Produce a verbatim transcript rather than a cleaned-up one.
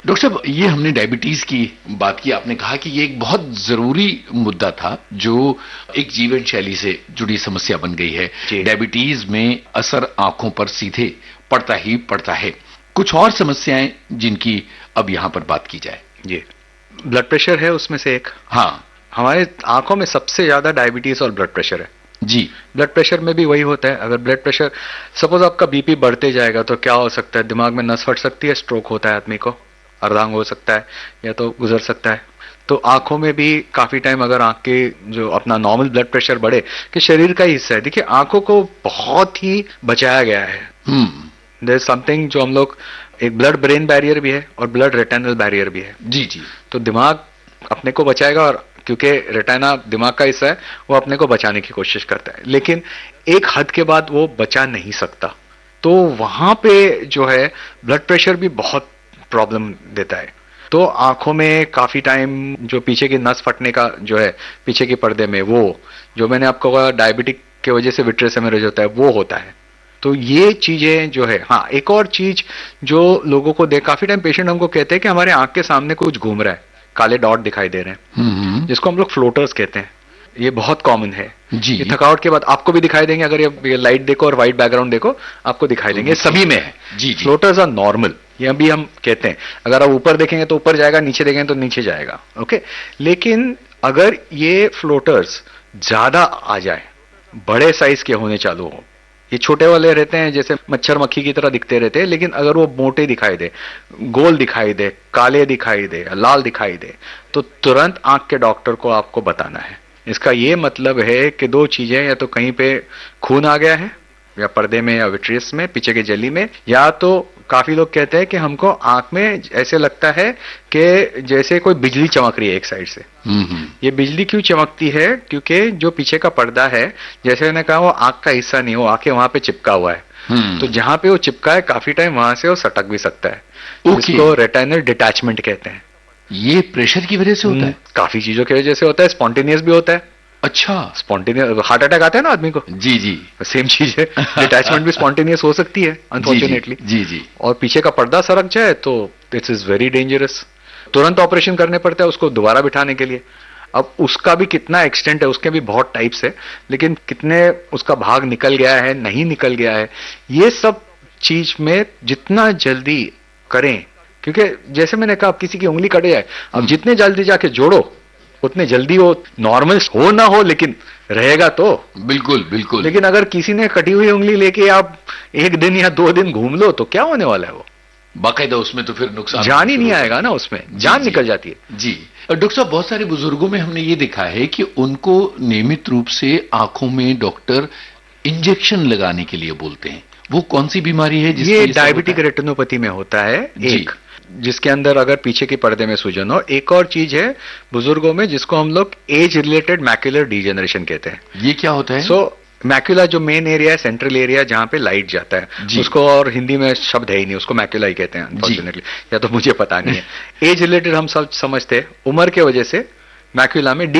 Doctor साहब, ये हमने डायबिटीज की बात की, आपने कहा कि ये एक बहुत जरूरी मुद्दा था जो एक जीवन शैली से जुड़ी समस्या बन गई है। डायबिटीज में असर आंखों पर सीधे पड़ता ही पड़ता है। कुछ और समस्याएं जिनकी अब यहां पर बात की जाए। जी, ब्लड प्रेशर है उसमें से एक। हाँ, हमारे आंखों में सबसे ज्यादा डायबिटीज और ब्लड प्रेशर है। जी, ब्लड प्रेशर में भी वही होता है। अगर ब्लड प्रेशर, सपोज आपका बीपी बढ़ते जाएगा तो क्या हो सकता है, दिमाग में नस फट सकती है, स्ट्रोक होता है आदमी को, अर्धांग हो सकता है या तो गुजर सकता है। तो आंखों में भी काफी टाइम अगर आंख के जो अपना नॉर्मल ब्लड प्रेशर बढ़े, कि शरीर का ही हिस्सा है। देखिए, आंखों को बहुत ही बचाया गया है। देयर इज समथिंग जो हम लोग, एक ब्लड ब्रेन बैरियर भी है और ब्लड रेटिनल बैरियर भी है। जी जी। तो दिमाग अपने को बचाएगा, और क्योंकि रेटिना दिमाग का हिस्सा है, वो अपने को बचाने की कोशिश करता है, लेकिन एक हद के बाद वो बचा नहीं सकता। तो वहां पे जो है ब्लड प्रेशर भी बहुत प्रॉब्लम देता है। तो आंखों में काफी टाइम जो पीछे की नस फटने का जो है, पीछे के पर्दे में, वो जो मैंने आपको कहा डायबिटिक की वजह से विट्रियस हेमरेज होता है, वो होता है। तो ये चीजें जो है, हाँ, एक और चीज जो लोगों को दे, काफी टाइम पेशेंट हमको कहते हैं कि हमारे आंख के सामने कुछ घूम रहा है, काले डॉट दिखाई दे रहे हैं, जिसको हम लोग फ्लोटर्स कहते हैं। ये बहुत कॉमन है जी। ये थकावट के बाद आपको भी दिखाई देंगे, अगर ये लाइट देखो और व्हाइट बैकग्राउंड देखो, आपको दिखाई देंगे, सभी में है जी। फ्लोटर्स आर नॉर्मल, ये भी हम कहते हैं। अगर आप ऊपर देखेंगे तो ऊपर जाएगा, नीचे देखेंगे तो नीचे जाएगा, ओके। लेकिन अगर ये फ्लोटर्स ज्यादा आ जाए, बड़े साइज के होने चालू हो, ये छोटे वाले रहते हैं जैसे मच्छर मक्खी की तरह दिखते रहते हैं, लेकिन अगर वो मोटे दिखाई दे, गोल दिखाई दे, काले दिखाई दे, लाल दिखाई दे, तो तुरंत आंख के डॉक्टर को आपको बताना है। इसका ये मतलब है कि दो चीजें, या तो कहीं पे खून आ गया है, या पर्दे में या विट्रियस में, पीछे की झिल्ली में, या तो काफी लोग कहते हैं कि हमको आंख में ऐसे लगता है कि जैसे कोई बिजली चमक रही है एक साइड से। ये बिजली क्यों चमकती है? क्योंकि जो पीछे का पर्दा है, जैसे मैंने कहा, वो आंख का हिस्सा नहीं, वो आंखें वहां पे चिपका हुआ है। तो जहां पे वो चिपका है, काफी टाइम वहां से वो सटक भी सकता है, जिसको रेटिनल डिटैचमेंट कहते हैं। ये प्रेशर की वजह से होता है? काफी चीजों की वजह से होता है, स्पॉन्टेनियस भी होता है। अच्छा, स्पॉन्टेनियस, हार्ट अटैक आता है ना आदमी को, जी जी, सेम चीज है। डिटैचमेंट भी स्पॉन्टेनियस हो सकती है, अनफॉर्चुनेटली। जी जी। और पीछे का पर्दा सरक जाए तो दिस इज वेरी डेंजरस, तुरंत ऑपरेशन करने पड़ता है उसको दोबारा बिठाने के लिए। अब उसका भी कितना एक्सटेंट है, उसके भी बहुत टाइप्स है, लेकिन कितने उसका भाग निकल गया है, नहीं निकल गया है, ये सब चीज में जितना जल्दी करें, क्योंकि जैसे मैंने कहा, किसी की उंगली कट जाए, अब जितने जल्दी जाके जोड़ो, उतने जल्दी वो नॉर्मल हो ना हो, लेकिन रहेगा तो। बिल्कुल बिल्कुल। लेकिन अगर किसी ने कटी हुई उंगली लेके आप एक दिन या दो दिन घूम लो, तो क्या होने वाला है? वो बाकायदा उसमें तो फिर नुकसान, जान ही नहीं आएगा ना, उसमें जान निकल जाती है जी। डॉक्टर साहब, बहुत सारे बुजुर्गों में हमने ये देखा है कि उनको नियमित रूप से आंखों में डॉक्टर इंजेक्शन लगाने के लिए बोलते हैं। वो कौन सी बीमारी है? ये डायबिटिक रेटिनोपैथी में होता है, एक, जिसके अंदर अगर पीछे के पर्दे में सूजन हो। एक और चीज है बुजुर्गों में, जिसको हम लोग एज रिलेटेड मैक्युलर डीजेनरेशन कहते हैं। ये क्या होता है? सो so, मैक्युला जो मेन एरिया है, सेंट्रल एरिया जहां पे लाइट जाता है, उसको, और हिंदी में शब्द है ही नहीं, उसको मैक्युला ही कहते हैं अनफॉर्चुनेटली, या तो मुझे पता नहीं है। एज रिलेटेड हम सब समझते हैं, उम्र के वजह से मैक्युला में